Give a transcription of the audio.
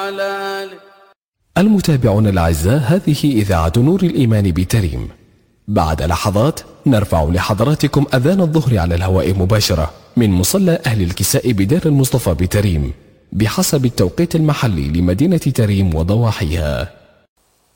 وعلى آله. المتابعون الأعزاء، هذه إذاعة نور الإيمان بتريم. بعد لحظات نرفع لحضراتكم أذان الظهر على الهواء مباشرة من مصلى أهل الكساء بدار المصطفى بتريم بحسب التوقيت المحلي لمدينة تريم وضواحيها.